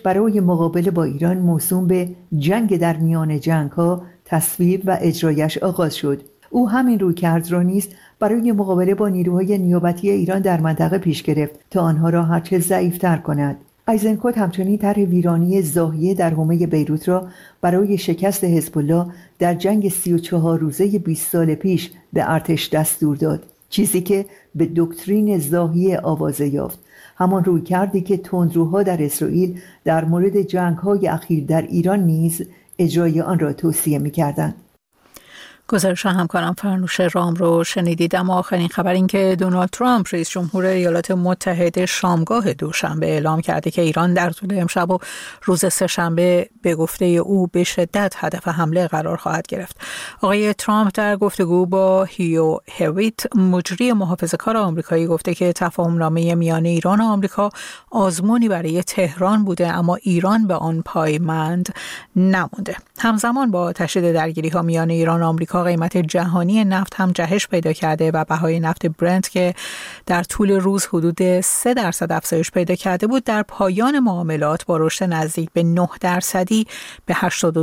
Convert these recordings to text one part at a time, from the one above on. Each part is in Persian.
برای مقابله با ایران موسوم به جنگ در میان جنگ‌ها تصویب و اجرایش آغاز شد. او همین رویکرد را نیز برای مقابله با نیروهای نیابتی ایران در منطقه پیش گرفت تا آنها را هرچه ضعیف‌تر کند. ایزنکوت همچنین طرح ویرانی زاهیه در حومه بیروت را برای شکست حزب الله در جنگ 34 روزه 20 سال پیش به ارتش دستور داد، چیزی که به دکترین زاهیه آوازه یافت، همان رویکردی که تندروها در اسرائیل در مورد جنگ‌های اخیر در ایران نیز اجرای آن را توصیه می‌کردند. گزارش همکارم فرنوش رام رو شنیدید. اما آخرین خبر این که دونالد ترامپ رئیس جمهور ایالات متحده شامگاه دوشنبه اعلام کرده که ایران در طول امشب و روز سه‌شنبه به گفته او به شدت هدف حمله قرار خواهد گرفت. آقای ترامپ در گفتگو با هیو هویت مجری محافظه‌کار آمریکایی گفته که تفاهم‌نامه میان ایران و آمریکا آزمونی برای تهران بوده، اما ایران به آن پایبند نمونده. همزمان با تشدید درگیری‌ها میان ایران و آمریکا قیمت جهانی نفت هم جهش پیدا کرده و بهای نفت برنت که در طول روز حدود 3% افزایش پیدا کرده بود در پایان معاملات با رشد نزدیک به 9% به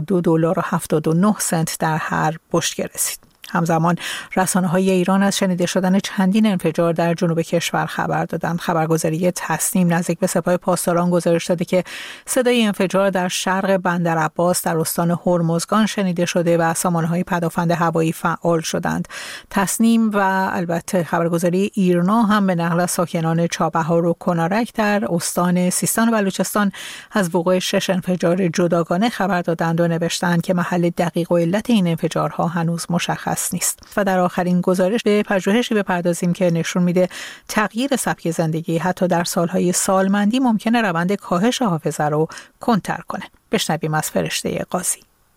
$82.79 در هر بشکه رسید. همزمان رسانه‌های ایران از شنیده شدن چندین انفجار در جنوب کشور خبر دادند. خبرگزاری تصنیم نزدیک به سپاه پاسداران گزارش داده که صدای انفجار در شرق بندر عباس در استان هرمزگان شنیده شده و سامانه‌های پدافند هوایی فعال شدند. تصنیم و البته خبرگزاری ایرنا هم به نقل از ساکنان چابهار و کنارک در استان سیستان و بلوچستان از وقوع 6 انفجار جداگانه خبر دادند و نوشتند که محل دقیق و علت این انفجارها هنوز مشخص نیست. و در آخرین گزارش به پژوهشی بپردازیم که نشون میده تغییر سبک زندگی حتی در سالهای سالمندی ممکنه روند کاهش حافظه رو کنتر کنه. بشنویم از فرشته قاضی.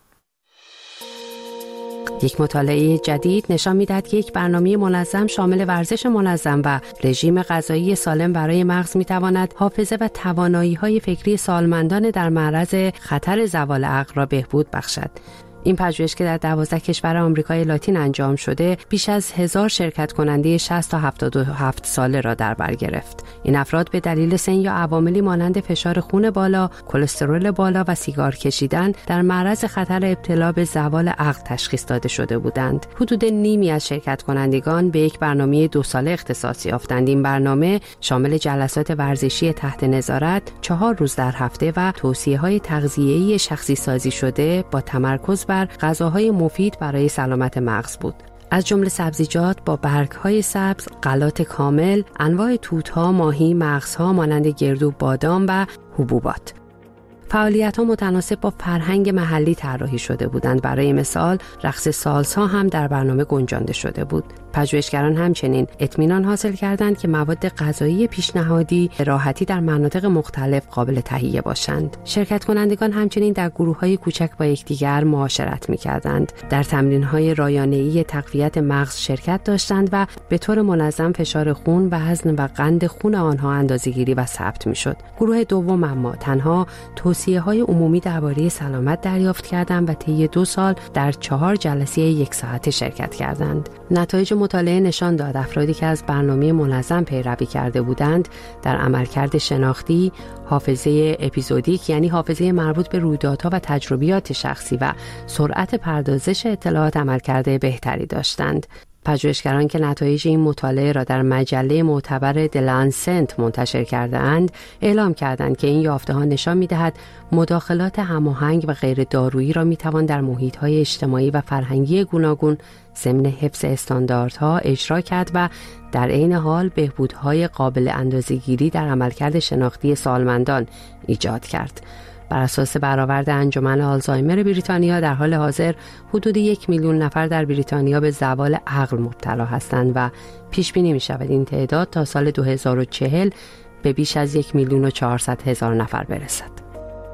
یک مطالعه جدید نشان می‌دهد که یک برنامه منظم شامل ورزش منظم و رژیم غذایی سالم برای مغز می‌تواند حافظه و توانایی‌های فکری سالمندان در معرض خطر زوال عقل را بهبود بخشد. این پژوهش که در 12 کشور آمریکای لاتین انجام شده بیش از 1000 شرکت کننده 60 تا 77 ساله را در بر گرفت. این افراد به دلیل سن یا عواملی مانند فشار خون بالا، کلسترول بالا و سیگار کشیدن در معرض خطر ابتلا به زوال عقل تشخیص داده شده بودند. حدود نیمی از شرکت کنندگان به یک برنامه 2 ساله اختصاص یافتند. این برنامه شامل جلسات ورزشی تحت نظارت 4 روز در هفته و توصیه‌های تغذیه‌ای شخصی سازی شده با تمرکز بر غذاهای مفید برای سلامت مغز بود. از جمله سبزیجات با برگ‌های سبز، غلات کامل، انواع توت‌ها، ماهی، مغزها مانند گردو، بادام و حبوبات. فعالیت‌ها متناسب با فرهنگ محلی طراحی شده بودند. برای مثال، رقص سالسا هم در برنامه گنجانده شده بود. پژوهشگران همچنین اطمینان حاصل کردند که مواد غذایی پیشنهادی به راحتی در مناطق مختلف قابل تهیه باشند. شرکت کنندگان همچنین در گروه‌های کوچک با یکدیگر معاشرت می‌کردند. در تمرین‌های رایانه‌ای تقویت مغز شرکت داشتند و به طور منظم فشار خون، وزن و قند خون آنها اندازه‌گیری و ثبت می‌شد. گروه دوم اما تنها توصیه‌های عمومی درباره سلامت دریافت کردند و طی 2 سال در 4 جلسه 1 ساعته شرکت کردند. نتایج مطالعه نشان داد افرادی که از برنامه منظم پیروی کرده بودند در عملکرد شناختی، حافظه اپیزودیک یعنی حافظه مربوط به رویدادها و تجربیات شخصی و سرعت پردازش اطلاعات عملکرد بهتری داشتند. پژوهشگران که نتایج این مطالعه را در مجله معتبر د لنست منتشر کرده اند، اعلام کردند که این یافته‌ها نشان می‌دهد مداخلات هماهنگ و غیر دارویی را می‌توان در محیط‌های اجتماعی و فرهنگی گوناگون ضمن حفظ استانداردها اجرا کرد و در عین حال بهبودهای قابل اندازه‌گیری در عملکرد شناختی سالمندان ایجاد کرد. بر اساس برآورد انجمن آلزایمر بریتانیا در حال حاضر حدود 1 میلیون نفر در بریتانیا به زوال عقل مبتلا هستند و پیش بینی می شود این تعداد تا سال 2040 به بیش از 1,400,000 نفر برسد.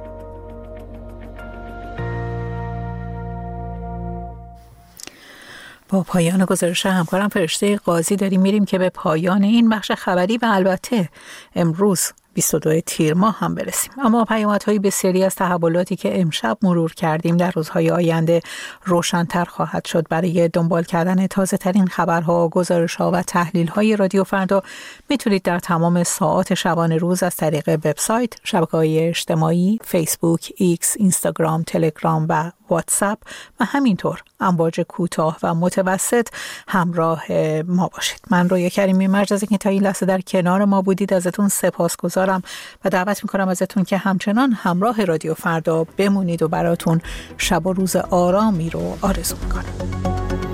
با پایان گزارش همکارم فرشته قاضی داریم میریم که به پایان این بخش خبری و البته امروز 22 تیر ماه هم برسیم. اما پیامدهای بسیاری از تحولاتی که امشب مرور کردیم در روزهای آینده روشن‌تر خواهد شد. برای دنبال کردن تازه ترین خبرها، گزارش‌ها و تحلیل‌های رادیو فردا میتونید در تمام ساعات شبانه روز از طریق وبسایت، شبکه‌های اجتماعی، فیسبوک، ایکس، اینستاگرام، تلگرام و واتساپ و همینطور امواج کوتاه و متوسط همراه ما باشید. من رویا کریمی مرج از اینکه تا این لحظه در کنار ما بودید ازتون سپاسگزارم و دعوت میکنم ازتون که همچنان همراه رادیو فردا بمونید و براتون شب و روز آرامی رو آرزو میکنم.